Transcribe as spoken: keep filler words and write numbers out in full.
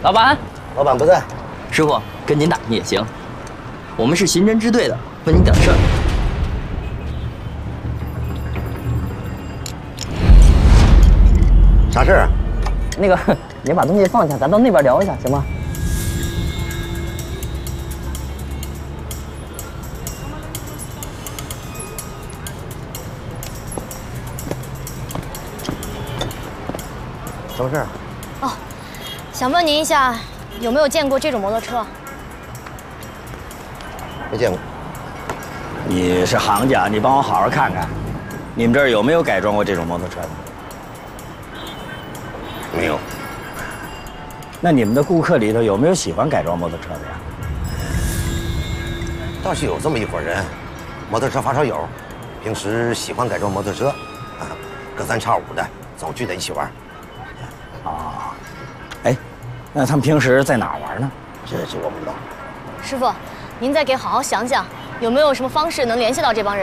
老板， 老板不在。 师傅跟您打听也行，我们是刑侦支队的，问你点事儿。 啥事儿啊？ 那个，你把东西放下，咱到那边聊一下，行吗？ 什么事儿？ 哦，想问您一下，有没有见过这种摩托车？ 没见过。 你是行家，你帮我好好看看，你们这儿有没有改装过这种摩托车的？ 没有。 那你们的顾客里头有没有喜欢改装摩托车的呀？ 倒是有这么一伙人，摩托车发烧友，平时喜欢改装摩托车，啊，隔三差五的总聚在一起玩。 啊，哎，那他们平时在哪儿玩呢？ 这这我不知道。 师傅，您再给好好想想，有没有什么方式能联系到这帮人？